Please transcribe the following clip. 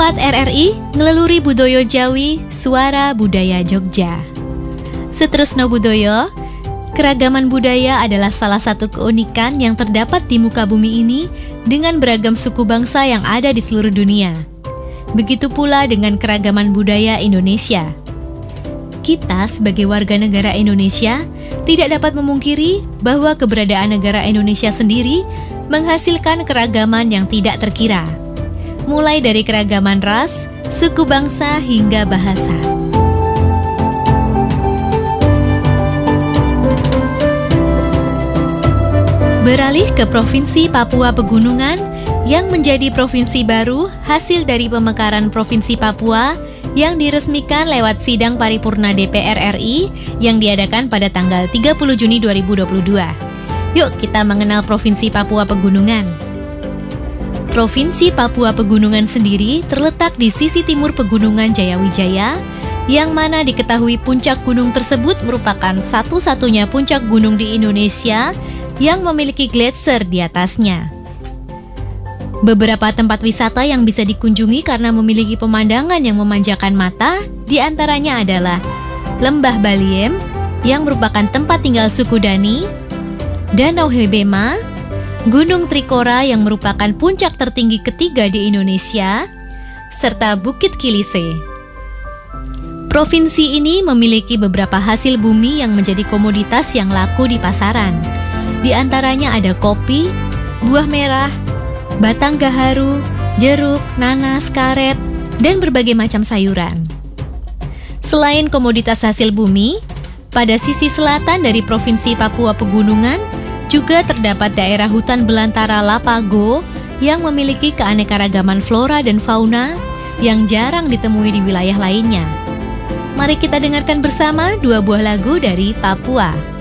Sobat RRI, ngeleluri budoyo Jawi, suara budaya Jogja. Setresno budoyo, keragaman budaya adalah salah satu keunikan yang terdapat di muka bumi ini dengan beragam suku bangsa yang ada di seluruh dunia. Begitu pula dengan keragaman budaya Indonesia. Kita sebagai warga negara Indonesia tidak dapat memungkiri bahwa keberadaan negara Indonesia sendiri menghasilkan keragaman yang tidak terkira. Mulai dari keragaman ras, suku bangsa, hingga bahasa. Beralih ke Provinsi Papua Pegunungan yang menjadi provinsi baru hasil dari pemekaran Provinsi Papua yang diresmikan lewat sidang paripurna DPR RI yang diadakan pada tanggal 30 Juni 2022. Yuk kita mengenal Provinsi Papua Pegunungan. Provinsi Papua Pegunungan sendiri terletak di sisi timur Pegunungan Jayawijaya, yang mana diketahui puncak gunung tersebut merupakan satu-satunya puncak gunung di Indonesia yang memiliki gletser di atasnya. Beberapa tempat wisata yang bisa dikunjungi karena memiliki pemandangan yang memanjakan mata, diantaranya adalah Lembah Baliem, yang merupakan tempat tinggal suku Dani, Danau Hebema, Gunung Trikora yang merupakan puncak tertinggi ketiga di Indonesia, serta Bukit Kilise. Provinsi ini memiliki beberapa hasil bumi yang menjadi komoditas yang laku di pasaran. Di antaranya ada kopi, buah merah, batang gaharu, jeruk, nanas, karet, dan berbagai macam sayuran. Selain komoditas hasil bumi, pada sisi selatan dari Provinsi Papua Pegunungan juga terdapat daerah hutan belantara Lapago yang memiliki keanekaragaman flora dan fauna yang jarang ditemui di wilayah lainnya. Mari kita dengarkan bersama dua buah lagu dari Papua.